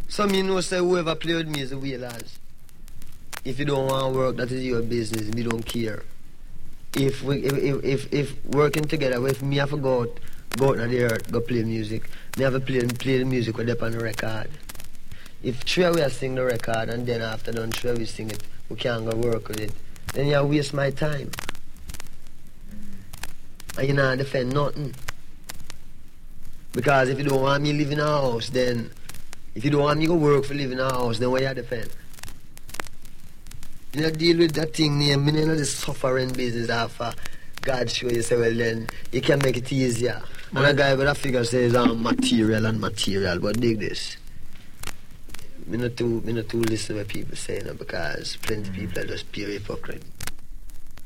Some you know say whoever play with me is a whalers. If you don't want to work, that is your business. Me don't care. If working together, if me have to go out on the earth, go play music, me have to play the music with them on the record. If three of us sing the record and then after done three of us sing it, we can't go work with it, then you waste my time. And you not defend nothing. Because if you don't want me live in a house, then if you don't want me to work for live in a house, then what you defend? You know, deal with that thing name, you know, the suffering business after God show you say, well then, you can make it easier. And a guy with a figure says material, but dig this. Me not too listen to what people say now because plenty people are just pure hypocrite.